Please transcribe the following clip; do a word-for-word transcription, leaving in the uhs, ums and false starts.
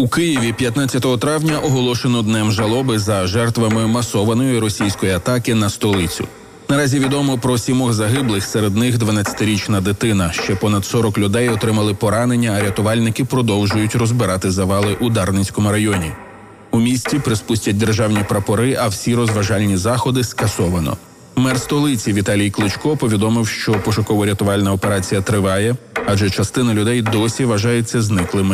У Києві п'ятнадцятого травня оголошено днем жалоби за жертвами масованої російської атаки на столицю. Наразі відомо про сімох загиблих, серед них дванадцятирічна дитина. Ще понад сорок людей отримали поранення, а рятувальники продовжують розбирати завали у Дарницькому районі. У місті приспустять державні прапори, а всі розважальні заходи скасовано. Мер столиці Віталій Кличко повідомив, що пошуково-рятувальна операція триває, адже частина людей досі вважається зниклими